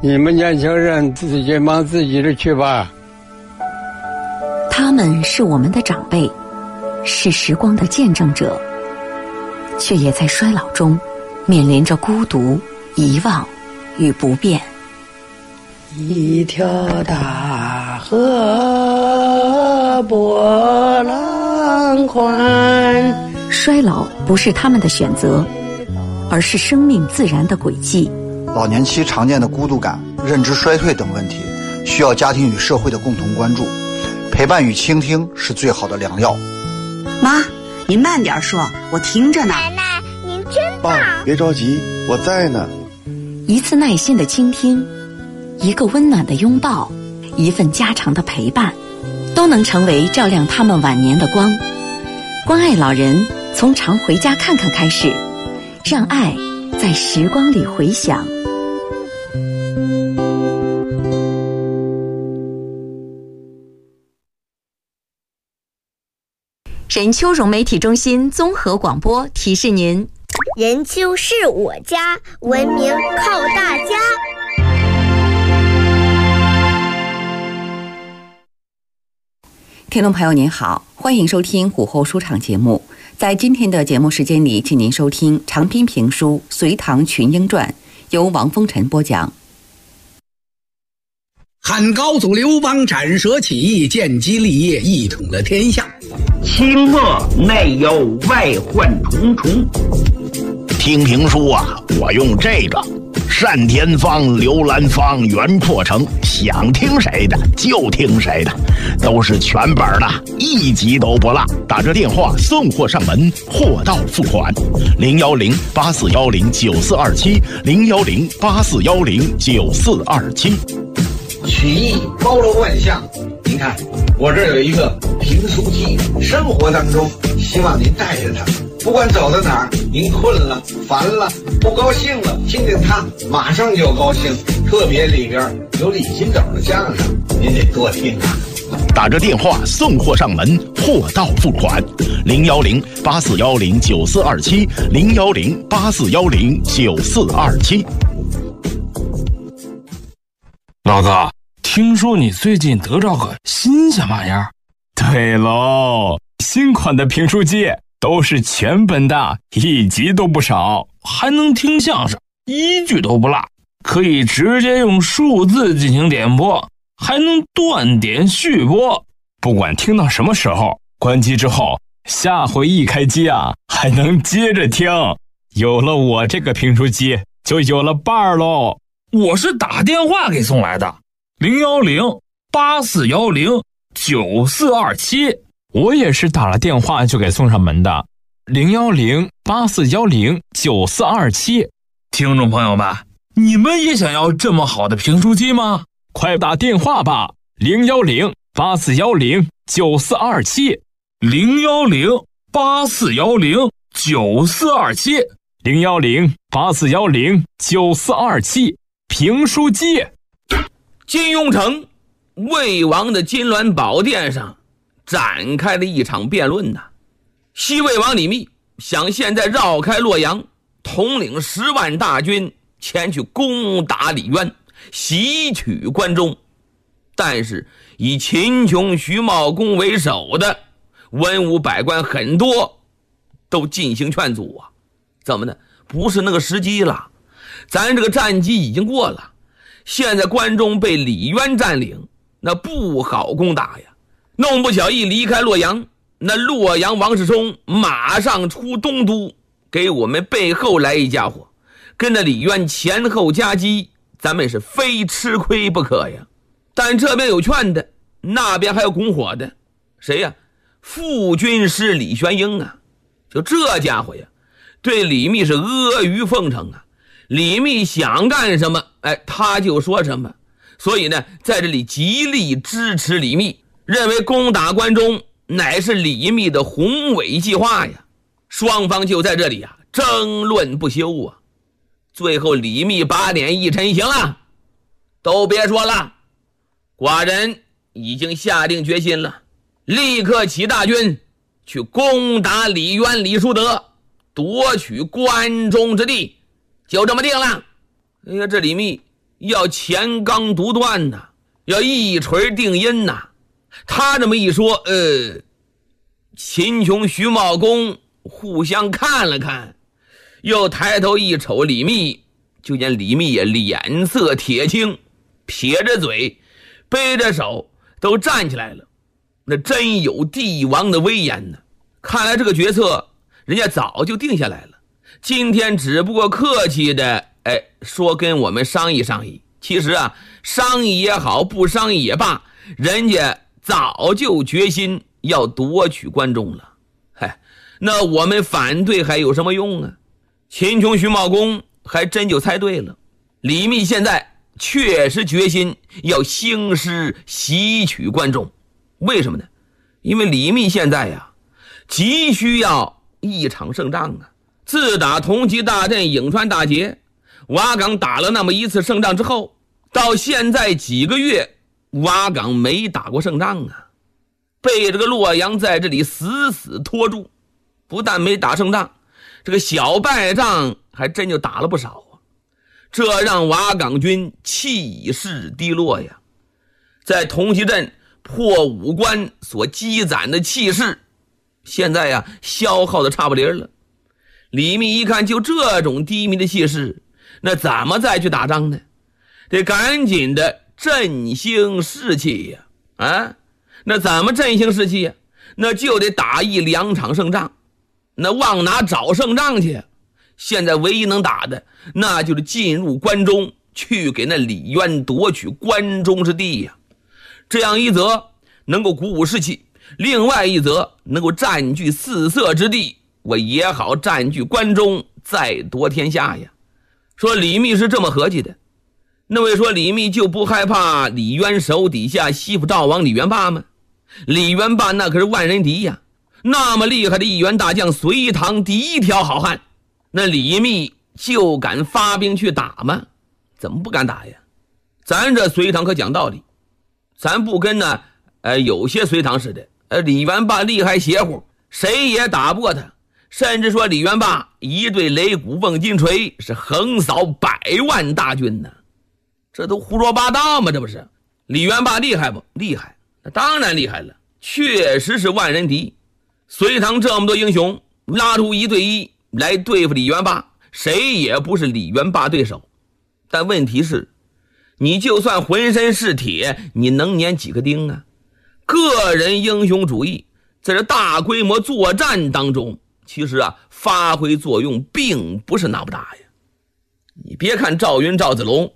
你们年轻人自己忙自己的去吧。 他们是我们的长辈，是时光的见证者，却也在衰老中面临着孤独、遗忘与不变。 一条大河波浪宽。 衰老不是他们的选择，而是生命自然的轨迹。 老年期常见的孤独感、认知衰退等问题，需要家庭与社会的共同关注。陪伴与倾听是最好的良药。 妈，您慢点说，我听着呢。 奶奶，您真棒！ 爸，别着急，我在呢。 一次耐心的倾听，一个温暖的拥抱，一份家常的陪伴，都能成为照亮他们晚年的光。关爱老人，从常回家看看开始，让爱在时光里回响。任丘融媒体中心综合广播提示您： 任丘是我家，文明靠大家。 听众朋友您好，欢迎收听午后书场节目。在今天的节目时间里，请您收听长篇评书《隋唐群英传》，由王风尘播讲。 汉高祖刘邦斩蛇起义，建基立业，一统了天下。 清末内忧外患重重。 听评书啊，我用这个单田芳、刘兰芳、袁阔成，想听谁的就听谁的，都是全本的，一集都不落。打这电话送货上门，货到付款。010-8410-9427，010-8410-9427。 曲艺包罗万象，您看我这儿有一个评书机，生活当中希望您带着它，不管走到哪儿，您困了、烦了、不高兴了，听见它马上就高兴。特别里边有李金斗的相声，您得多听啊。 打着电话送货上门，货到付款。010-8410-9427，010-8410-9427。 老子听说你最近得着个新鲜玩意儿？ 对喽，新款的评书机都是全本的，一集都不少， 还能听相声，一句都不落，可以直接用数字进行点播，还能断点续播。 不管听到什么时候，关机之后，下回一开机啊，还能接着听。有了我这个评书机，就有了伴儿喽。 我是打电话给送来的，010-8410-9427。 我也是打了电话就给送上门的，010-8410-9427。 听众朋友们，你们也想要这么好的评书机吗？ 快打电话吧，010-8410-9427， 010-8410-9427， 010-8410-9427。评书机。 金庸城魏王的金銮宝殿上展开了一场辩论呐。西魏王李密想现在绕开洛阳，统领10万大军前去攻打李渊，袭取关中。但是以秦琼、徐茂公为首的文武百官很多都进行劝阻啊，怎么呢？不是那个时机了，咱这个战机已经过了，现在关中被李渊占领，那不好攻打呀。弄不巧一离开洛阳，那洛阳王世充马上出东都，给我们背后来一家伙，跟着李渊前后夹击，咱们是非吃亏不可呀。但这边有劝的，那边还有拱火的，谁呀？副军师李玄英啊，就这家伙呀，对李密是阿谀奉承啊。李密想干什么，他就说什么。所以呢，在这里极力支持李密，认为攻打关中乃是李密的宏伟计划呀。双方就在这里啊争论不休啊。最后李密把脸一沉，行了，都别说了，寡人已经下定决心了，立刻起大军去攻打李渊、李叔德，夺取关中之地，就这么定了。哎呀，这李密要乾纲独断呐，要一锤定音呐。他这么一说，秦琼、徐茂公互相看了看，又抬头一瞅李密，就见李密也脸色铁青，撇着嘴，背着手都站起来了。那真有帝王的威严呢。看来这个决策人家早就定下来了，今天只不过客气的说跟我们商议商议。其实啊，商议也好，不商议也罢，人家早就决心要夺取关中了。那我们反对还有什么用啊？秦琼、徐茂公还真就猜对了，李密现在确实决心要兴师袭取关中。为什么呢？因为李密现在呀，急需要一场胜仗啊。自打同济大阵、颍川大捷，瓦岗打了那么一次胜仗之后，到现在几个月，瓦岗没打过胜仗啊，被这个洛阳在这里死死拖住，不但没打胜仗，这个小败仗还真就打了不少啊。这让瓦岗军气势低落呀。在同济镇破五关所积攒的气势，现在呀消耗的差不离了。李密一看就这种低迷的气势，那怎么再去打仗呢？得赶紧的振兴士气呀！那怎么振兴士气呀？那就得打1-2场胜仗。那往哪找胜仗去？现在唯一能打的，那就是进入关中，去给那李渊夺取关中之地呀。这样一则能够鼓舞士气，另外一则能够占据四色之地，我也好占据关中，再夺天下呀。说李密是这么合计的，那位说李密就不害怕李渊手底下西府赵王李元霸吗？李元霸那可是万人敌呀，那么厉害的一员大将，隋唐第一条好汉，那李密就敢发兵去打吗？怎么不敢打呀？咱这隋唐可讲道理，咱不跟呢有些隋唐似的，李元霸厉害邪乎，谁也打不过他，甚至说李元霸一对擂鼓瓮金锤是横扫100万大军呢，这都胡说八道吗？这不是？李元霸厉害不厉害？那当然厉害了，确实是万人敌。隋唐这么多英雄拉出1对1来对付李元霸，谁也不是李元霸对手。但问题是，你就算浑身是铁，你能粘几个钉啊？个人英雄主义在这大规模作战当中，其实发挥作用并不是那么大呀。你别看赵云、赵子龙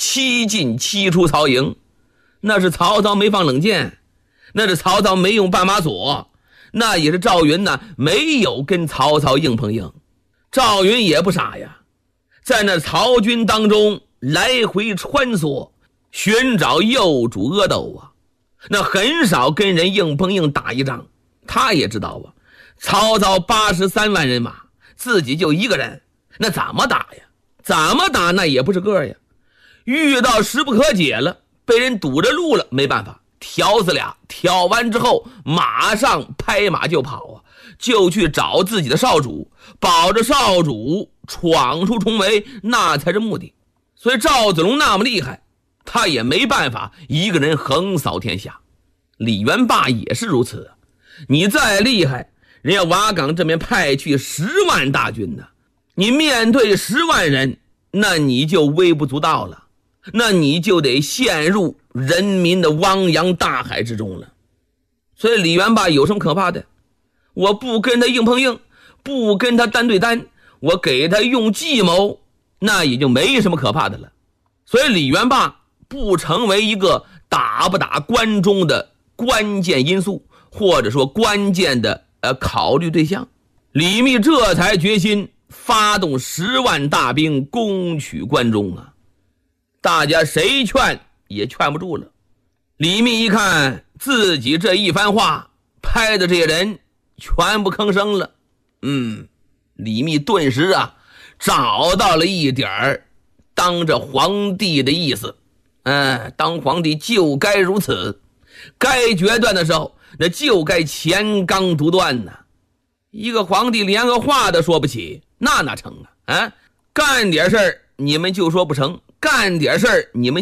7进7出曹营，那是曹操没放冷箭，那是曹操没用绊马索，那也是赵云呢没有跟曹操硬碰硬。赵云也不傻呀，在那曹军当中来回穿梭，寻找幼主阿斗啊，那很少跟人硬碰硬打一仗。他也知道曹操83万人马，自己就一个人，那怎么打呀？怎么打那也不是个呀。遇到势不可解了，被人堵着路了，没办法，挑死俩，挑完之后马上拍马就跑就去找自己的少主，保着少主闯出重围，那才是目的。所以赵子龙那么厉害，他也没办法一个人横扫天下。李元霸也是如此，你再厉害，人家瓦岗这边派去10万大军呢，你面对10万人，那你就微不足道了，那你就得陷入人民的汪洋大海之中了。所以李元霸有什么可怕的？我不跟他硬碰硬，不跟他单对单，我给他用计谋，那也就没什么可怕的了。所以李元霸不成为一个打不打关中的关键因素，或者说关键的考虑对象。李密这才决心发动10万大兵攻取关中啊！大家谁劝也劝不住了。李密一看自己这一番话拍的这些人全部吭声了，李密顿时找到了一点当着皇帝的意思。当皇帝就该如此，该决断的时候那就该乾纲独断呢。一个皇帝连个话都说不起，那哪成啊？干点事儿你们就说不成， 干点事儿你们